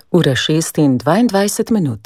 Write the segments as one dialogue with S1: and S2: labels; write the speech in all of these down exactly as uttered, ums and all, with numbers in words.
S1: Ura šest in dvaindvajset minut.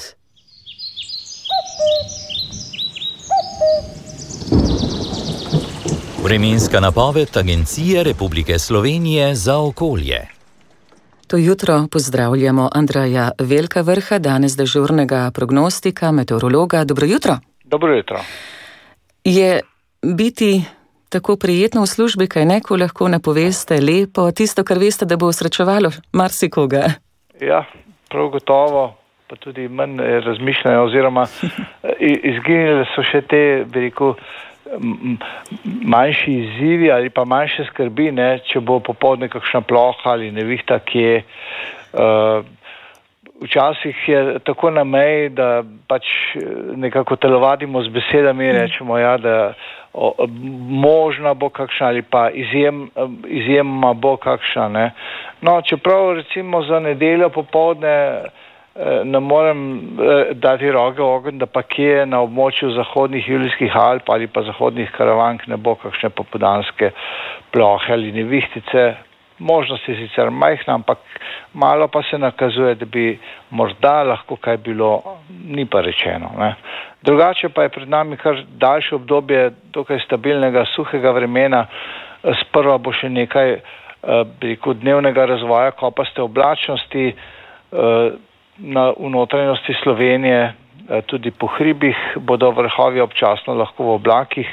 S2: Vremenska napoved Agencije Republike Slovenije za okolje.
S1: To jutro pozdravljamo Andreja Velkavrha, danes dežurnega prognostika, meteorologa. Dobro jutro.
S3: Dobro jutro.
S1: Je biti tako prijetno v službi, kaj ne, ko lahko napoveste lepo tisto, kar veste, da bo osrečevalo marsikoga?
S3: Ja, prav gotovo, pa tudi manj razmišljanja oziroma izginile so še te, bi rekel, manjši izzivi ali pa manjše skrbi, ne, če bo popoldne kakšna ploha ali nevihta kje. Uh, včasih je tako na meji, da pač nekako telovadimo z besedami in rečemo, ja, da o, možna bo kakšna ali pa izjem, izjemma bo kakšna. Ne. No, čeprav recimo za nedeljo popoldne ne morem dati roge v ogenj, da pa kje na območju zahodnih Julijskih Alp ali pa zahodnih Karavank ne bo kakšne popoldanske plohe ali nevihtice. Možnost je sicer majhna, ampak malo pa se nakazuje, da bi morda lahko kaj bilo, ni pa rečeno. Ne. Drugače pa je pred nami kar daljše obdobje dokaj stabilnega, suhega vremena. Sprva bo še nekaj bi rekel, dnevnega razvoja kopaste oblačnosti, na v notranjosti Slovenije, tudi po hribih bodo vrhovi občasno lahko v oblakih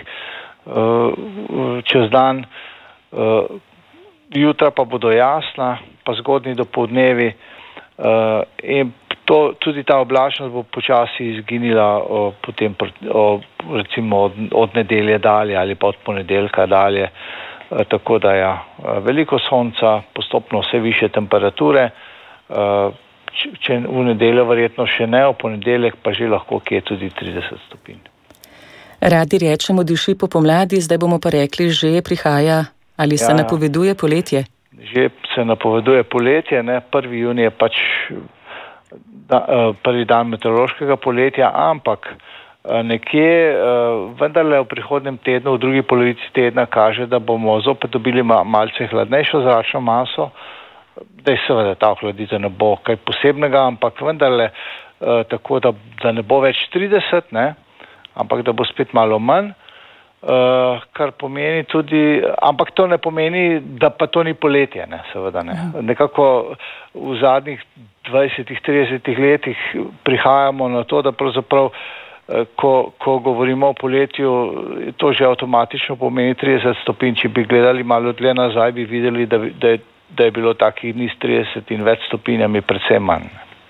S3: čez dan, jutra pa bodo jasna, pa zgodnji dopoldnevi in to, tudi ta oblačnost bo počasi izginila potem recimo od, od nedelje dalje ali pa od ponedeljka dalje, tako da ja, veliko sonca, postopno vse više temperature, če v nedeljo verjetno še ne, v ponedeljek pa že lahko kje tudi trideset stopinj.
S1: Radi rečemo diši po pomladi, zdaj bomo pa rekli, že prihaja ali se ja, napoveduje poletje?
S3: Že se napoveduje poletje, ne, prvi junij je pač da, prvi dan meteorološkega poletja, ampak nekje vendarle v prihodnjem tednu, v drugi polovici tedna kaže, da bomo zopet dobili malce hladnejšo zračno maso. Da je seveda ta ohladitev ne bo kaj posebnega, ampak vendarle eh, tako, da, da ne bo več trideset, ne, ampak da bo spet malo manj, eh, kar pomeni tudi, ampak to ne pomeni, da pa to ni poletje, ne, seveda ne. Nekako v zadnjih dvajsetih, tridesetih letih prihajamo na to, da pravzaprav, eh, ko, ko govorimo o poletju, to že avtomatično pomeni trideset stopinj. Če bi gledali malo dlje nazaj, bi videli, da, da je da je bilo takih dni s trideset in več stopinjami predvsem manj.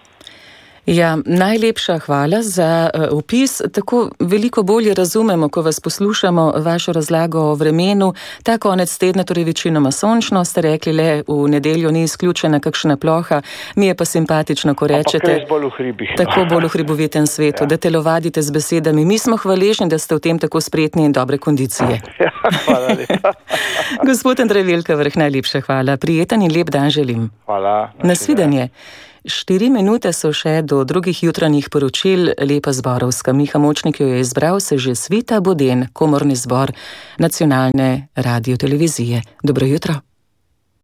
S1: Ja, najlepša hvala za uh, opis. Tako veliko bolje razumemo, ko vas poslušamo, vašo razlago o vremenu. Ta konec tedna, torej večinoma sončno, ste rekli, le v nedeljo ni izključena kakšna ploha. Mi je pa simpatično, ko rečete,
S3: bolj v hribih, no.
S1: Tako bolj v hribovitem svetu, ja. Da telovadite z besedami. Mi smo hvaležni, da ste v tem tako spretni in dobre kondicije.
S3: Ja, hvala lepa.
S1: Gospod Andrej Velkavrh, najlepša hvala. Prijeten in lep dan želim.
S3: Hvala.
S1: Nasvidenje. Štiri minute so še do drugih jutranjih poročil. Lepa zborovska. Miha Močnik jo je izbral, se že Svita Boden, komorni zbor nacionalne radiotelevizije. Dobro jutro.